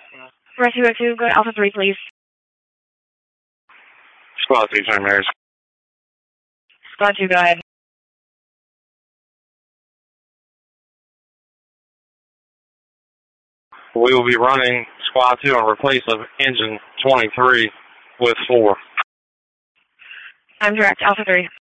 Rescue 202, go to Alpha 3, please. Squad 2, St. Mary's. Squad 2, go ahead. We will be running Squad 2 in replace of engine 23 with 4. I'm direct, Alpha 3.